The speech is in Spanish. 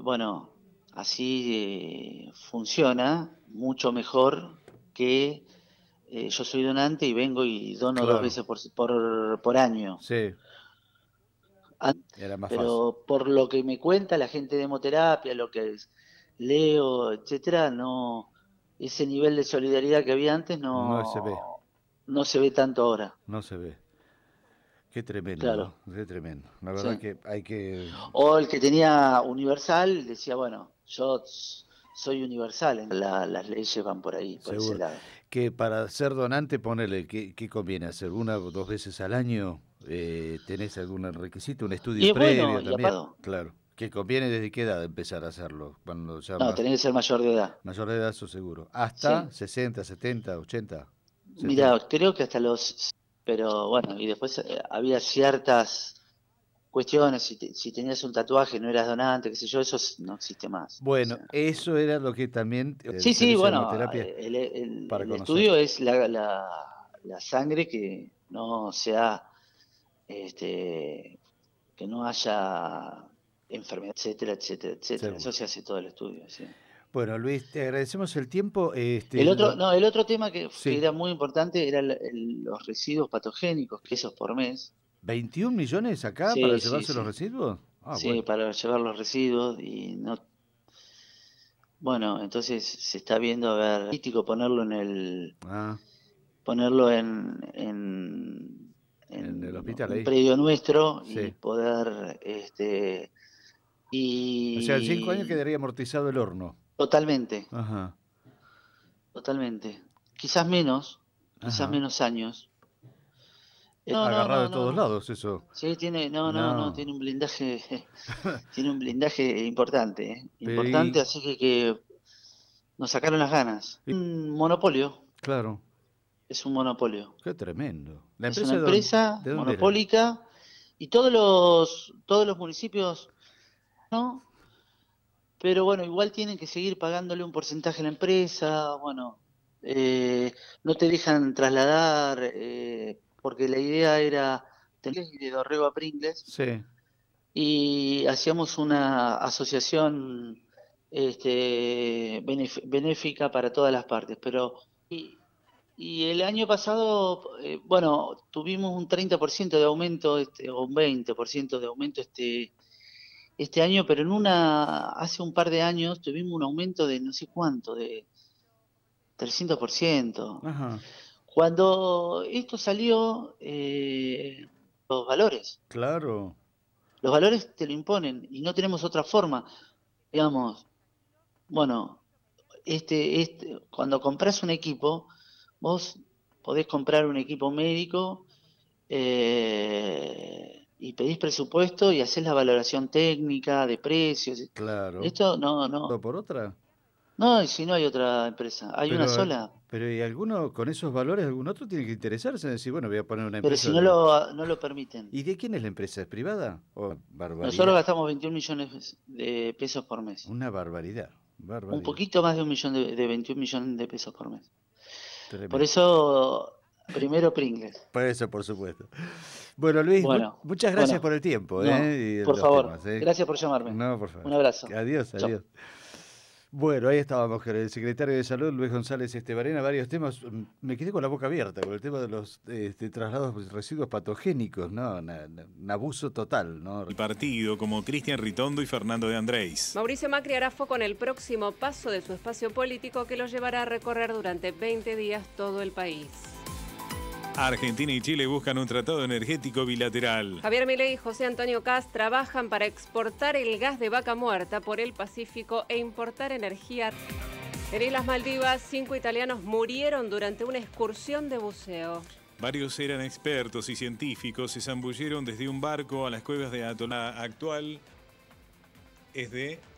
bueno, así funciona mucho mejor que yo soy donante y vengo y dono dos Claro, veces por año. sí, Ah, era más fácil. pero por lo que me cuenta la gente de hemoterapia, leo, etcétera, no, ese nivel de solidaridad que había antes No se ve, no se ve tanto ahora, no se ve. Qué tremendo, claro. ¿no? Qué tremendo. La verdad Sí. que hay que... O el que tenía Universal decía, bueno, soy Universal, las leyes van por ahí, por ese Seguro. lado. Que para ser donante, ponele, ¿qué conviene hacer? ¿Una o dos veces al año? ¿Tenés algún requisito? ¿Un Y estudio es bueno, previo y también? aparte, Claro. ¿Que conviene desde qué edad empezar a hacerlo? Cuando ya no, más tenés que ser mayor de edad, mayor de edad, eso seguro. ¿Hasta sí. 60, 70, 80, Mira, 70? creo que hasta pero bueno, y después había ciertas cuestiones, si tenías un tatuaje no eras donante, qué sé yo, no existe más. O Bueno, sea, eso era lo que también el sí, sí, servicio de bueno, hemoterapia para el conocer. estudio es la sangre que no sea, este, que no haya enfermedad, etcétera, etcétera, etcétera. Eso Seguro. se hace todo el estudio, sí. Bueno, Luis, te agradecemos el tiempo. El otro, no, el otro tema que Sí, era muy importante era los residuos patogénicos, que esos por mes. 21 millones acá para Sí, sí, llevarse los sí. residuos. Ah, Sí, bueno. para llevar los residuos y no. Bueno, entonces se está viendo a ver, crítico Ah, ponerlo en el en hospital un ahí. predio nuestro y Sí. poder, O sea, en 5 años y quedaría amortizado el horno. totalmente, Ajá, totalmente. Quizás ajá. menos años. No, no, Agarrado no, de no, todos no. lados, eso. Sí, no, No. tiene un blindaje, tiene un blindaje importante, ¿eh? Pero Importante, así que nos sacaron las ganas. Un monopolio, claro, es un monopolio. qué tremendo. ¿La Es una empresa empresa de dónde era? monopólica y todos los municipios, ¿no? Pero bueno, igual tienen que seguir pagándole un porcentaje a la empresa, bueno, no te dejan trasladar, porque la idea era tener de Dorrego a Pringles Sí. y hacíamos una asociación benéfica para todas las partes, pero y el año pasado, bueno, tuvimos un 30% de aumento, o un 20% de aumento este año, pero hace un par de años tuvimos un aumento de no sé cuánto, de 300%. Ajá, Cuando esto salió, claro. los valores te lo imponen y no tenemos otra forma. Digamos, bueno, cuando compras un equipo, vos podés comprar un equipo médico y pedís presupuesto y haces la valoración técnica de precios. Claro. Esto no, no, ¿O por otra? no, y si no hay otra empresa, hay una Pero, sola, pero ¿y alguno con esos valores, algún otro tiene que interesarse en decir, bueno, voy a poner una pero empresa si de... no lo permiten. ¿Y de quién es la empresa? ¿Es privada? Oh, Nosotros barbaridad. gastamos 21 millones de pesos por mes. Una barbaridad. Un Barbaridad. poquito más de un millón de 21 millones de pesos por mes. Por Tremendo. eso, primero Pringles. Por eso, por supuesto. Bueno, Luis, Bueno, muchas gracias bueno, por el tiempo, no, y por los temas, favor, gracias por llamarme. No, por favor. Un abrazo. Adiós, Chao. adiós. Bueno, ahí estábamos con el secretario de Salud, Luis González Estebarena, varios temas. Me quedé con la boca abierta con el tema de los traslados de residuos patogénicos, ¿no? Un abuso total, ¿no? El partido, como Cristian Ritondo y Fernando de Andrés. Mauricio Macri hará foco en el próximo paso de su espacio político que lo llevará a recorrer durante 20 días todo el país. Argentina y Chile buscan un tratado energético bilateral. Javier Milei y José Antonio Kast trabajan para exportar el gas de Vaca Muerta por el Pacífico e importar energía. En Islas Maldivas, 5 italianos murieron durante una excursión de buceo. Varios eran expertos y científicos, se zambulleron desde un barco a las cuevas de Atolá. Actual es de